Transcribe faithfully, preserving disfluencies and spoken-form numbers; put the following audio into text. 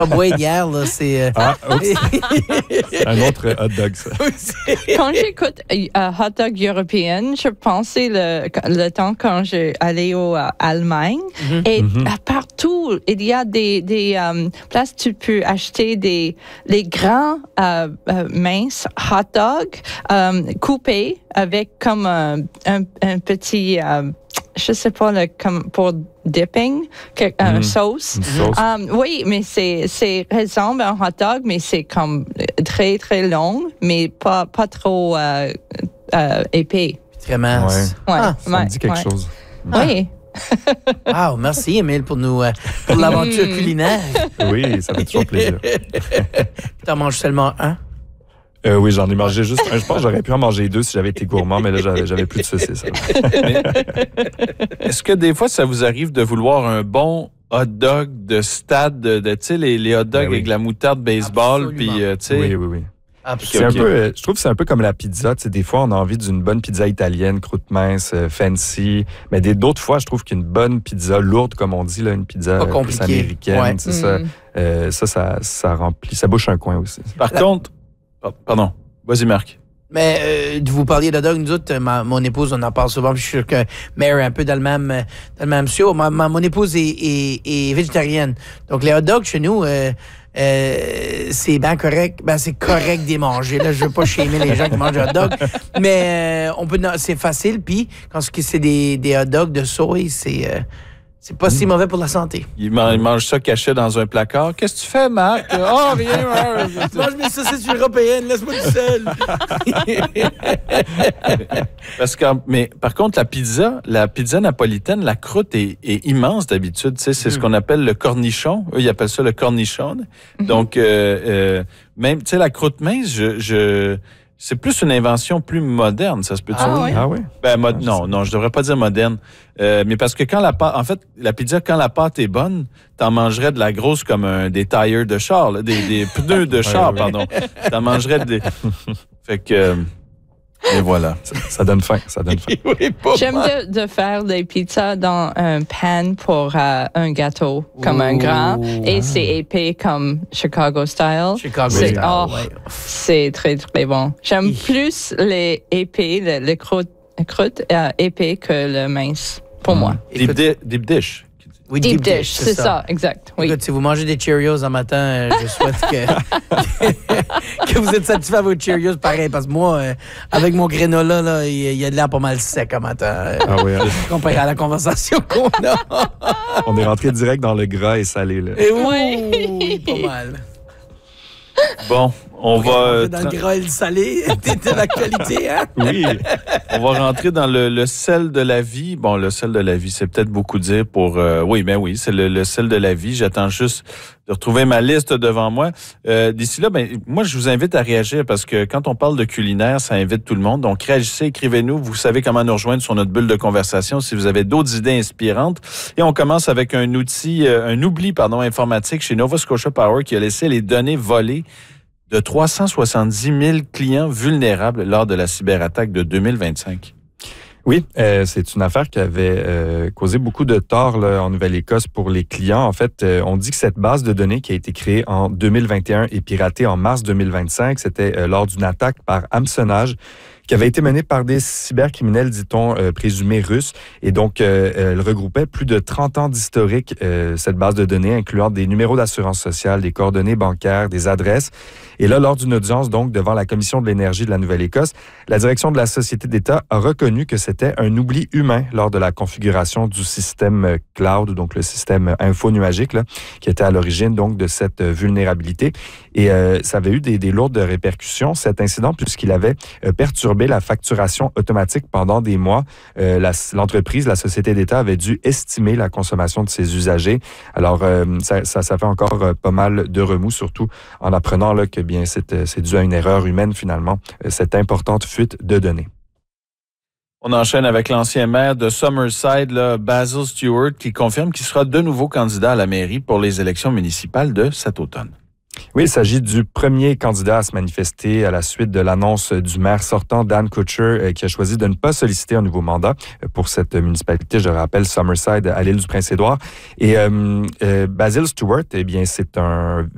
Subway d'hier, là, c'est... Euh... Ah, c'est un autre hot dog, ça. Quand j'écoute uh, hot dog européenne, je pensais le, le temps quand j'allais en uh, Allemagne. Mm-hmm. Et mm-hmm. Uh, partout, il y a des, des um, places où tu peux acheter des les grands uh, uh, minces hot dogs um, coupés avec comme un, un, un petit... Uh, je sais pas, le, comme pour dipping, que, euh, mmh. sauce. Une sauce. Um, oui, mais c'est, c'est ressemble à un hot dog, mais c'est comme très, très long, mais pas, pas trop euh, euh, épais. Très mince. Ouais. Ah, ouais. Ça me dit quelque ouais. chose. Oui. Wow, merci, Émile, pour, nous, euh, pour l'aventure culinaire. Oui, ça fait toujours plaisir. Tu en manges seulement un? Euh, oui, j'en ai mangé juste un. Je pense que j'aurais pu en manger deux si j'avais été gourmand, mais là, j'avais, j'avais plus de saucisses. Mais, est-ce que des fois, ça vous arrive de vouloir un bon hot dog de stade, de, de tu sais, les, les hot dogs ben oui. avec la moutarde baseball, puis euh, tu sais... Oui, oui, oui. Absolument. C'est un peu, je trouve que c'est un peu comme la pizza. Tu sais, des fois, on a envie d'une bonne pizza italienne, croûte mince, euh, fancy. Mais des, d'autres fois, je trouve qu'une bonne pizza lourde, comme on dit, là, une pizza pas euh, plus américaine, ouais. mm. ça, euh, ça, ça, ça remplit, ça bouche un coin aussi. Par la... contre... Pardon. Vas-y, Marc. Mais euh, vous parliez de dog, nous autres, ma, mon épouse, on en parle souvent, puis je suis sûr que Mary est un peu dans le même, dans le même show. Ma, ma, mon épouse est, est, est végétarienne. Donc, les hot dogs chez nous, euh, euh, c'est bien correct. Ben, c'est correct d'y manger. Là, je veux pas shamer les gens qui mangent des hot dogs. Mais euh, on peut, c'est facile. Puis, quand c'est des, des hot dogs de soie, c'est... Euh, C'est pas mmh. si mauvais pour la santé. Il mange, il mange ça caché dans un placard. Qu'est-ce que tu fais, Marc? Oh, rien. Mange mes saucisses européennes, laisse-moi tout seul. Parce que, mais par contre, la pizza, la pizza napolitaine, la croûte est, est immense d'habitude. Tu sais, c'est mmh. ce qu'on appelle le cornichon. Eux, ils appellent ça le cornichon. Mmh. Donc, euh, euh, même, tu sais, la croûte mince, je... je c'est plus une invention plus moderne, ça se peut-tu ah, dire? Ah oui? Ben, mo- non, non, je devrais pas dire moderne. Euh, mais parce que quand la pâte, en fait, la pizza, quand la pâte est bonne, t'en mangerais de la grosse comme un, des tires de char, là, des, des pneus de char, ouais, oui. pardon. T'en mangerais des... Fait que... Euh, et voilà. Ça, ça donne faim, ça donne faim. Oui, j'aime de, de faire des pizzas dans un pan pour euh, un gâteau, comme Ooh. un grand, et ah. c'est épais comme Chicago style. Chicago c'est, style, oh, ouais. C'est très, très bon. J'aime oui. plus les épais, les, les croûtes, les croûtes euh, épais que le mince, pour mmh. moi. Deep, di- deep dish. Oui, deep, deep dish, c'est, c'est ça. ça, exact. Oui. Écoute, si vous mangez des Cheerios un matin, euh, je souhaite que, que vous êtes satisfait à vos Cheerios pareil, parce que moi, euh, avec mon granola, là, il y, y a de l'air pas mal sec un matin. Euh, ah oui, hein? Comparé à la conversation qu'on a. On est rentré direct dans le gras et salé, là. Et oui, pas mal. Bon, on, on va... Dans tra- le gras et le salé, t'es de l'actualité, hein? Oui, on va rentrer dans le, le sel de la vie. Bon, le sel de la vie, c'est peut-être beaucoup dire pour... Euh, oui, ben oui, c'est le, le sel de la vie. J'attends juste de retrouver ma liste devant moi. Euh, d'ici là, ben moi, je vous invite à réagir parce que quand on parle de culinaire, ça invite tout le monde. Donc, réagissez, écrivez-nous. Vous savez comment nous rejoindre sur notre bulle de conversation si vous avez d'autres idées inspirantes. Et on commence avec un outil, euh, un oubli, pardon, informatique chez Nova Scotia Power qui a laissé les données volées de trois cent soixante-dix mille clients vulnérables lors de la cyberattaque de deux mille vingt-cinq. Oui, euh, c'est une affaire qui avait euh, causé beaucoup de tort là, en Nouvelle-Écosse pour les clients. En fait, euh, on dit que cette base de données qui a été créée en deux mille vingt et un et piratée en mars deux mille vingt-cinq, c'était euh, lors d'une attaque par hameçonnage qui avait été menée par des cybercriminels, dit-on, euh, présumés russes. Et donc, euh, elle regroupait plus de trente ans d'historique, euh, cette base de données, incluant des numéros d'assurance sociale, des coordonnées bancaires, des adresses. Et là, lors d'une audience, donc, devant la Commission de l'énergie de la Nouvelle-Écosse, la direction de la Société d'État a reconnu que c'était un oubli humain lors de la configuration du système cloud, donc le système info-nuagique, là, qui était à l'origine, donc, de cette vulnérabilité. Et euh, ça avait eu des, des lourdes répercussions, cet incident, puisqu'il avait euh, perturbé la facturation automatique pendant des mois. Euh, la, l'entreprise, la Société d'État, avait dû estimer la consommation de ses usagers. Alors, euh, ça, ça, ça fait encore euh, pas mal de remous, surtout en apprenant là, que bien c'est, c'est dû à une erreur humaine, finalement, euh, cette importante fuite de données. On enchaîne avec l'ancien maire de Summerside, là, Basil Stewart, qui confirme qu'il sera de nouveau candidat à la mairie pour les élections municipales de cet automne. Oui, il s'agit du premier candidat à se manifester à la suite de l'annonce du maire sortant, Dan Kutcher, qui a choisi de ne pas solliciter un nouveau mandat pour cette municipalité, je rappelle, Summerside, à l'île du Prince-Édouard. Et euh, euh, Basil Stewart, eh bien, c'est un